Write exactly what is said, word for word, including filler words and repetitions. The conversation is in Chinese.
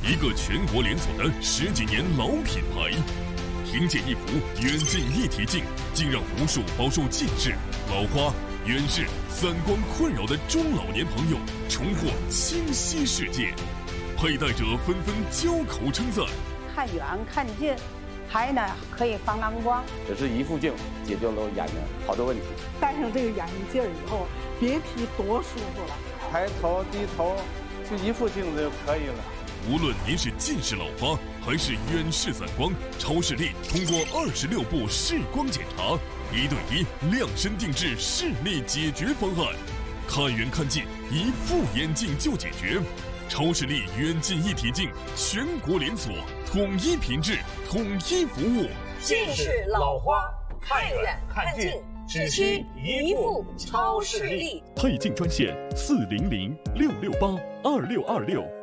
一个全国连锁的十几年老品牌。凭借一副远近一体镜，竟让无数饱受近视、老花、远视、散光困扰的中老年朋友重获清晰世界。佩戴者纷纷交口称赞： 看远看近，还呢可以防蓝光。 只是一副镜解决了眼睛好多问题。 戴上这个眼镜以后，别提多舒服了。 抬头低头，就一副镜子就可以了。 无论您是近视老花还是远视散光，超视力通过二十六步视光检查，一对一量身定制视力解决方案，看远看近，一副眼镜就解决。超视力远近一体镜，全国连锁，统一品质，统一服务。 近视老花，看远看近，只需一副超视力。 配镜专线：四零零六六八二六二六。